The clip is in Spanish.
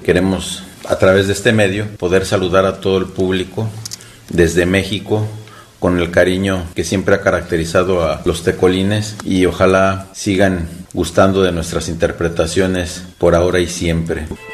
Queremos, a través de este medio, poder saludar a todo el público desde México, con el cariño que siempre ha caracterizado a los tecolines, y ojalá sigan gustando de nuestras interpretaciones por ahora y siempre.